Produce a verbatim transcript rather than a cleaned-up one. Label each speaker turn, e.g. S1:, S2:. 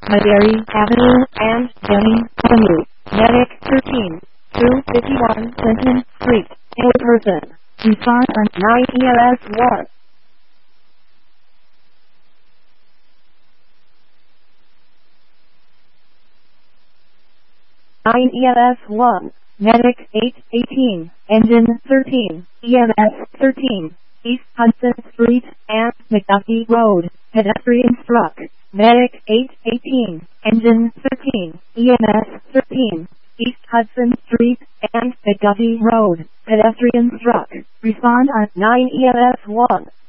S1: Madary Avenue and Jennings Avenue. Medic thirteen, two fifty-one Clinton Street, in-person. Respond on nine E L S one. nine E L S one. Medic eight eighteen, Engine thirteen, E M S thirteen, East Hudson Street and McDuffie Road, pedestrian struck. Medic eight eighteen, Engine thirteen, E M S thirteen, East Hudson Street and McDuffie Road, pedestrian struck. Respond on nine E L S one.